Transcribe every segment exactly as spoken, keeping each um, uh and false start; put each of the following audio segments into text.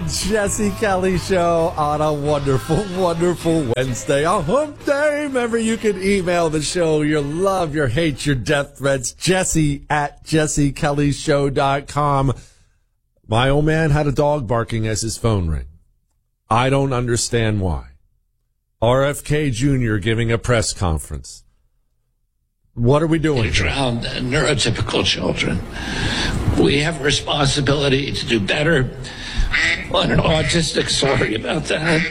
Jesse Kelly Show on a wonderful, wonderful Wednesday. A hump day. Remember, you can email the show your love, your hate, your death threats. Jesse at jesse kelly show dot com. My old man had a dog barking as his phone rang. I don't understand why. R F K Junior giving a press conference. What are we doing? Around neurotypical children. We have a responsibility to do better on an autistic. Sorry about that.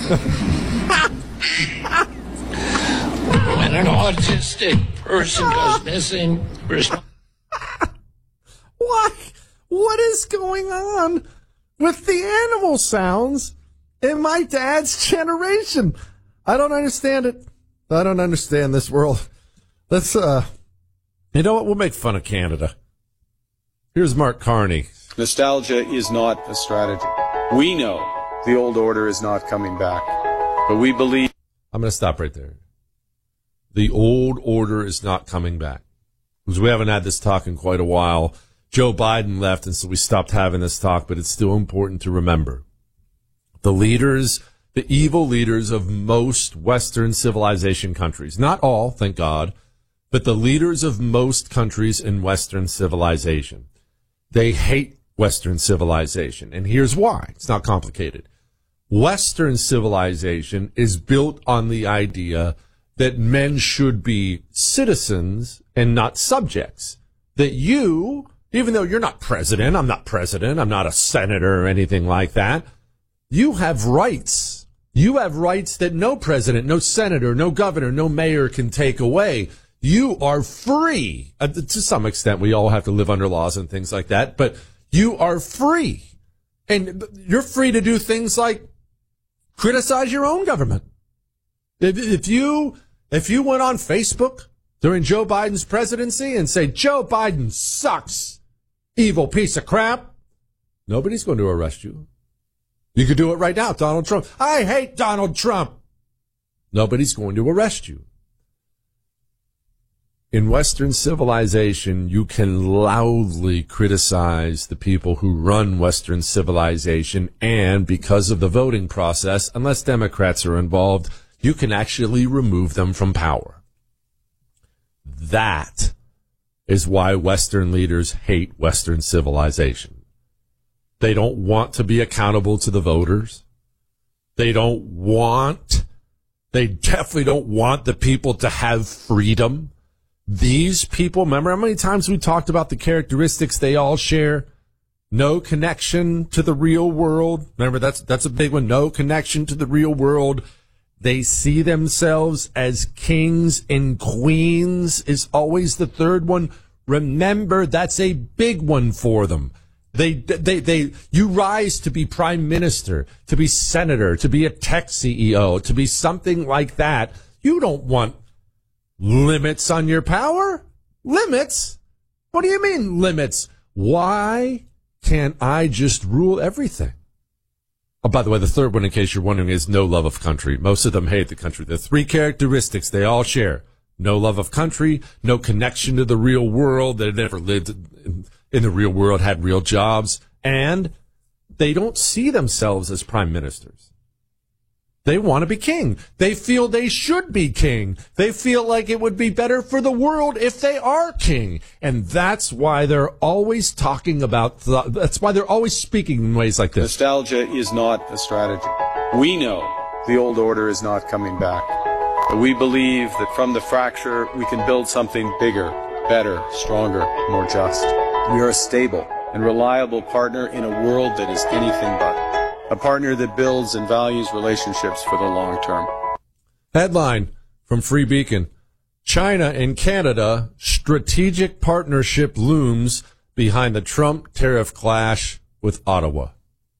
When an autistic person goes missing, resp- what? What is going on with the animal sounds in my dad's generation? I don't understand it. I don't understand this world. Let's, uh, you know what? We'll make fun of Canada. Here's Mark Carney. Nostalgia is not a strategy. We know the old order is not coming back, but we believe... I'm going to stop right there. The old order is not coming back. Because we haven't had this talk in quite a while. Joe Biden left, and so we stopped having this talk, but it's still important to remember. The leaders, the evil leaders of most Western civilization countries, not all, thank God, but the leaders of most countries in Western civilization, they hate Western civilization. And here's why. It's not complicated. Western civilization is built on the idea that men should be citizens and not subjects. That you, even though you're not president, I'm not president, I'm not a senator or anything like that, you have rights. You have rights that no president, no senator, no governor, no mayor can take away. You are free. Uh, to some extent, we all have to live under laws and things like that, but you are free. And you're free to do things like criticize your own government. If, if you, if you went on Facebook during Joe Biden's presidency and say, Joe Biden sucks, evil piece of crap, nobody's going to arrest you. You could do it right now, Donald Trump. I hate Donald Trump. Nobody's going to arrest you. In Western civilization, you can loudly criticize the people who run Western civilization, and because of the voting process, unless Democrats are involved, you can actually remove them from power. That is why Western leaders hate Western civilization. They don't want to be accountable to the voters. They don't want, they definitely don't want the people to have freedom. These people, remember how many times we talked about the characteristics they all share? No connection to the real world. Remember, that's that's a big one. No connection to the real world. They see themselves as kings and queens is always the third one. Remember, that's a big one for them. They, they, they, you rise to be prime minister, to be senator, to be a tech C E O, to be something like that. You don't want limits on your power? Limits? What do you mean limits? Why can't I just rule everything? Oh, by the way, the third one, in case you're wondering, is no love of country. Most of them hate the country. The three characteristics they all share. No love of country, no connection to the real world. They never lived in, in the real world, had real jobs, and they don't see themselves as prime ministers. They want to be king. They feel they should be king. They feel like it would be better for the world if they are king. And that's why they're always talking about, th- that's why they're always speaking in ways like this. Nostalgia is not a strategy. We know the old order is not coming back, but we believe that from the fracture, we can build something bigger, better, stronger, more just. We are a stable and reliable partner in a world that is anything but. A partner that builds and values relationships for the long term. Headline from Free Beacon. China and Canada strategic partnership looms behind the Trump tariff clash with Ottawa.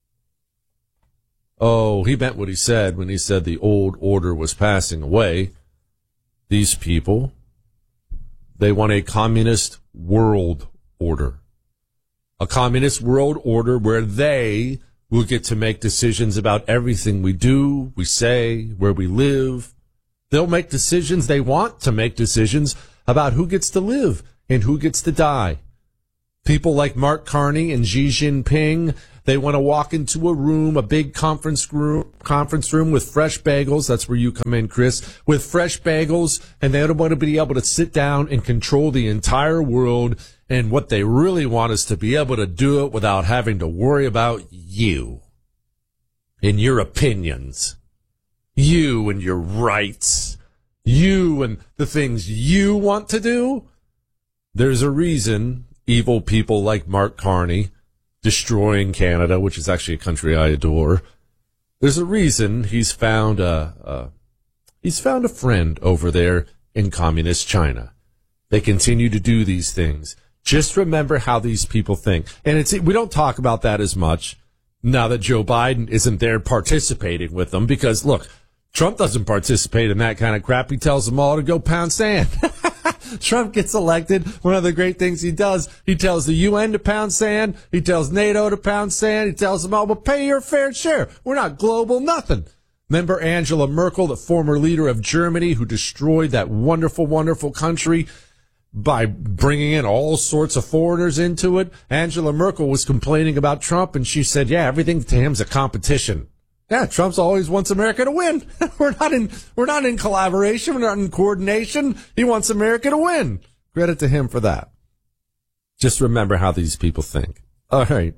Oh, he meant what he said when he said the old order was passing away. These people, they want a communist world order. A communist world order where they will get to make decisions about everything we do, we say, where we live. They'll make decisions. They want to make decisions about who gets to live and who gets to die. People like Mark Carney and Xi Jinping, they want to walk into a room, a big conference room, conference room with fresh bagels. That's where you come in, Chris, with fresh bagels. And they don't want to be able to sit down and control the entire world. And what they really want is to be able to do it without having to worry about you and your opinions, you and your rights, you and the things you want to do. There's a reason evil people like Mark Carney destroying Canada, which is actually a country I adore. There's a reason he's found a, a he's found a friend over there in communist China. They continue to do these things. Just remember how these people think. And it's we don't talk about that as much now that Joe Biden isn't there participating with them, because look, Trump doesn't participate in that kind of crap. He tells them all to go pound sand. Trump gets elected. One of the great things he does, he tells the U N to pound sand. He tells NATO to pound sand. He tells them all, well, pay your fair share. We're not global nothing. Remember Angela Merkel, the former leader of Germany, who destroyed that wonderful, wonderful country by bringing in all sorts of foreigners into it? Angela Merkel was complaining about Trump, and she said, yeah, everything to him's a competition. Yeah, Trump's always wants America to win. we're not in, we're not in collaboration. We're not in coordination. He wants America to win. Credit to him for that. Just remember how these people think. All right.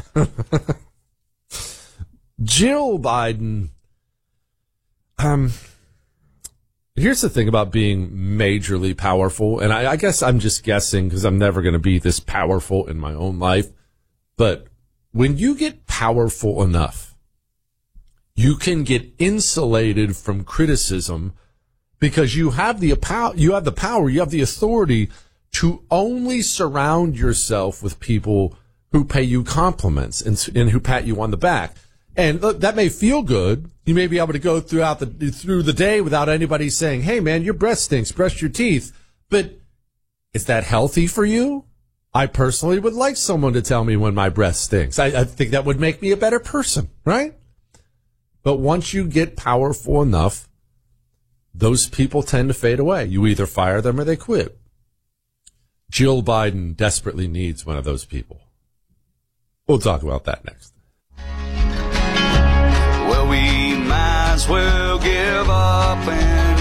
Jill Biden. Um, here's the thing about being majorly powerful. And I, I guess I'm just guessing because I'm never going to be this powerful in my own life. But when you get powerful enough, you can get insulated from criticism because you have the you have the power, you have the authority to only surround yourself with people who pay you compliments and, and who pat you on the back. And look, that may feel good. You may be able to go throughout the through the day without anybody saying, "Hey, man, your breath stinks. Brush your teeth." But is that healthy for you? I personally would like someone to tell me when my breath stinks. I, I think that would make me a better person, right? But once you get powerful enough, those people tend to fade away. You either fire them or they quit. Jill Biden desperately needs one of those people. We'll talk about that next. Well, we might as well give up and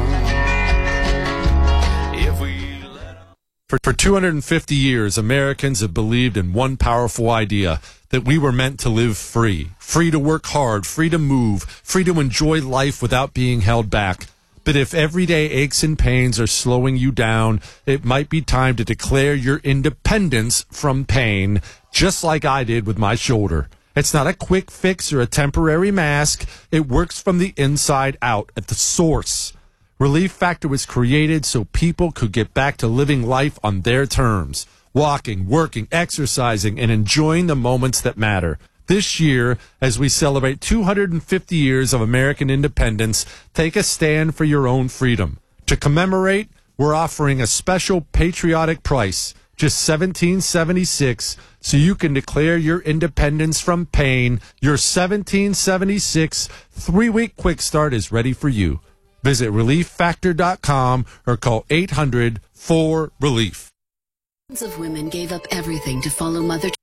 run. If we let for, for two hundred fifty years, Americans have believed in one powerful idea, that we were meant to live free, free to work hard, free to move, free to enjoy life without being held back. But if everyday aches and pains are slowing you down, it might be time to declare your independence from pain, just like I did with my shoulder. It's not a quick fix or a temporary mask. It works from the inside out at the source. Relief Factor was created so people could get back to living life on their terms. Walking, working, exercising, and enjoying the moments that matter. This year, as we celebrate two hundred fifty years of American independence, take a stand for your own freedom. To commemorate, we're offering a special patriotic price, just seventeen seventy-six, so you can declare your independence from pain. Your seventeen seventy-six three-week quick start is ready for you. Visit relief factor dot com or call eight hundred four relief. Of women gave up everything to follow Mother